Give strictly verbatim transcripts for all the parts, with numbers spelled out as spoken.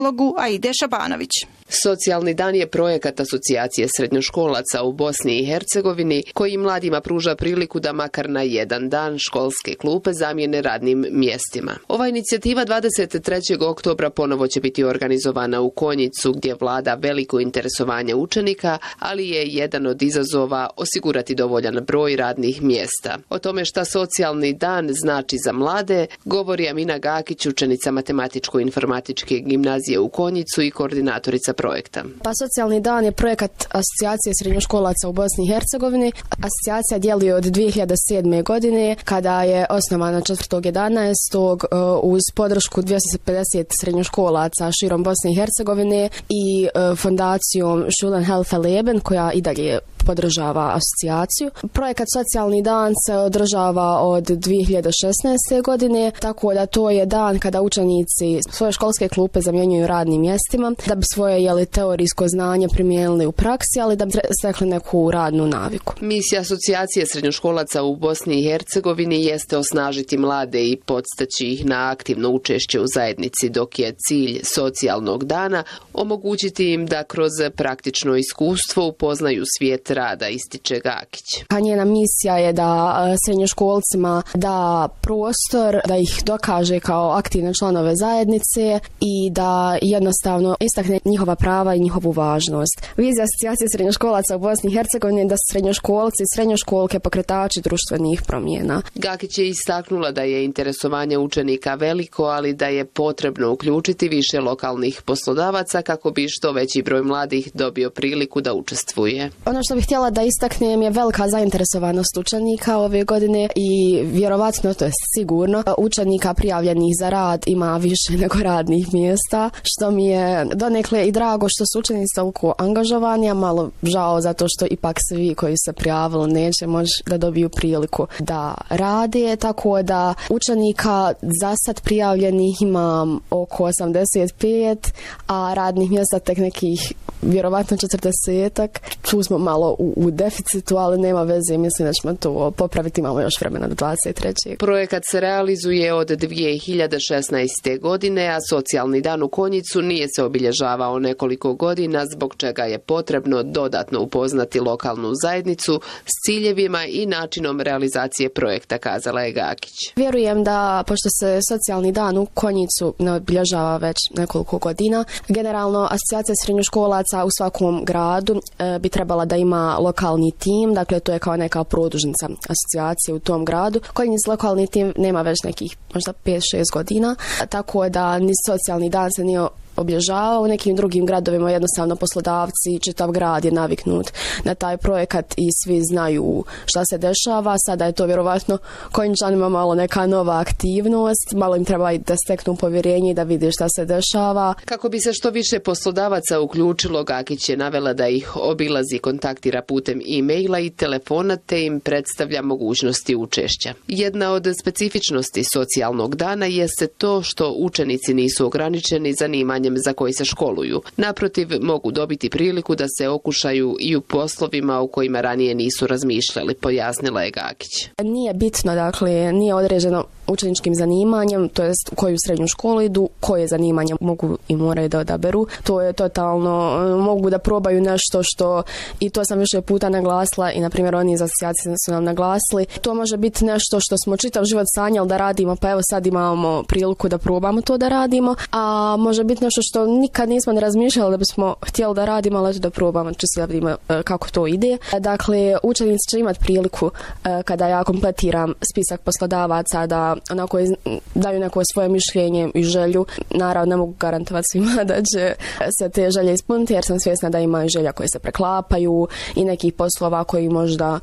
Logu Aide Šabanović. Socijalni dan je projekat asocijacije srednjoškolaca u Bosni i Hercegovini koji mladima pruža priliku da makar na jedan dan školske klupe zamijene radnim mjestima. Ova inicijativa dvadeset trećeg oktobra ponovo će biti organizovana u Konjicu gdje vlada veliko interesovanje učenika, ali je jedan od izazova osigurati dovoljan broj radnih mjesta. O tome šta socijalni dan znači za mlade govori Amina Gakić, učenica Matematičko-informatičke gimnazije u Konjicu i koordinatorica projekta. Pa socijalni dan je projekat asocijacije srednjoškolaca u Bosni i Hercegovini. Asocijacija djeluje od dvije hiljade sedme. godine kada je osnovana četvrtog jedanaestog uz podršku dvjesto pedeset srednjoškolaca širom Bosne i Hercegovine i fondacijom Schulen Helfe Leben koja i dalje podržava asocijaciju. Projekat Socijalni dan se održava od dvije hiljade šesnaeste. godine, tako da to je dan kada učenici svoje školske klupe zamjenjuju radnim mjestima da bi svoje jeli, teorijsko znanje primijenili u praksi, ali da bi stekli neku radnu naviku. Misija asocijacije srednjoškolaca u Bosni i Hercegovini jeste osnažiti mlade i podstaći ih na aktivno učešće u zajednici, dok je cilj socijalnog dana omogućiti im da kroz praktično iskustvo upoznaju svijet rada, ističe Gakić. A njena misija je da srednjoškolcima da prostor, da ih dokaže kao aktivne članove zajednice i da jednostavno istakne njihova prava i njihovu važnost. Vizija asocijacije srednjoškolaca u Bosni i Hercegovini je da su srednjoškolci i srednjoškolke pokretači društvenih promjena. Gakić je istaknula da je interesovanje učenika veliko, ali da je potrebno uključiti više lokalnih poslodavaca kako bi što veći broj mladih dobio priliku da učestvuje. Ono što bih htjela da istaknem je velika zainteresovanost učenika ove godine i vjerovatno, to je sigurno, učenika prijavljenih za rad ima više nego radnih mjesta, što mi je donekle i drago što su učenici toliko angažovani, a malo žao zato što ipak svi koji se prijavili neće moći da dobiju priliku da rade, tako da učenika za sad prijavljenih imam oko osamdeset pet, a radnih mjesta tek nekih vjerovatno četrdesetak. Tu smo malo u, u deficitu, ali nema veze, mislim da ćemo to popraviti, imamo još vremena do dvadeset trećeg. Projekat se realizuje od dvije hiljade šesnaeste. godine, a socijalni dan u Konjicu nije se obilježavao nekoliko godina, zbog čega je potrebno dodatno upoznati lokalnu zajednicu s ciljevima i načinom realizacije projekta, kazala je Gakić. Vjerujem da, pošto se socijalni dan u Konjicu ne obilježava već nekoliko godina, generalno asocijacija srednjoškolaca u svakom gradu e, bi trebala da ima lokalni tim, dakle to je kao neka produžnica asocijacije u tom gradu. Kod njih lokalni tim nema već nekih možda pet šest godina, tako da ni socijalni dan se nije obilježava. U nekim drugim gradovima jednostavno poslodavci, čitav grad je naviknut na taj projekat i svi znaju šta se dešava. Sada je to vjerovatno Konjičanima malo neka nova aktivnost, malo im treba da steknu povjerenje i da vide šta se dešava. Kako bi se što više poslodavaca uključilo, Gakić je navela da ih obilazi, kontaktira putem e-maila i telefona te im predstavlja mogućnosti učešća. Jedna od specifičnosti socijalnog dana jeste to što učenici nisu ograničeni zanimanjem za koji se školuju. Naprotiv, mogu dobiti priliku da se okušaju i u poslovima u kojima ranije nisu razmišljali, pojasnila je Gakić. Nije bitno, dakle, nije određeno učeničkim zanimanjem, to jest u koju srednju školu idu, koje zanimanja mogu i moraju da odaberu. To je totalno, mogu da probaju nešto što, i to sam više puta naglasila i na primjer oni iz asocijacije su nam naglasili, to može biti nešto što smo čitav život sanjali da radimo, pa evo sad imamo priliku da probamo to da radimo, a može biti nešto što nikad nismo ne razmišljali da bismo htjeli da radimo, ali da probamo, čisto da vidimo kako to ide. Dakle, učenici će imati priliku kada ja kompletiram spisak poslodavaca da onako daju neko svoje mišljenje i želju. Naravno, ne mogu garantovati svima da će se te želje ispuniti, jer sam svjesna da ima i želja koje se preklapaju i nekih poslova koji možda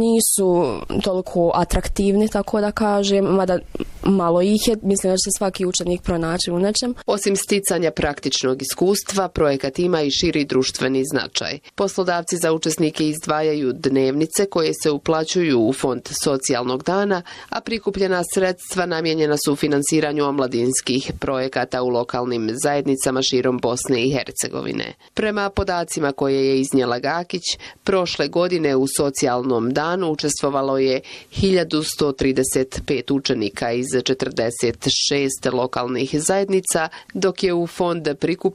nisu toliko atraktivni, tako da kažem, mada malo ih je, mislim da će svaki učenik pronaći u nečem. Osim sticanja praktičnog iskustva, projekat ima i širi društveni značaj. Poslodavci za učesnike izdvajaju dnevnice koje se uplaćuju u fond socijalnog dana, a prikupljena sredstva namijenjena su finansiranju omladinskih projekata u lokalnim zajednicama širom Bosne i Hercegovine. Prema podacima koje je iznijela Gakić, prošle godine u socijalnom danu učestvovalo je hiljadu sto trideset pet učenika iz četrdeset šest lokalnih zajednica, dok je u fond prikupljeno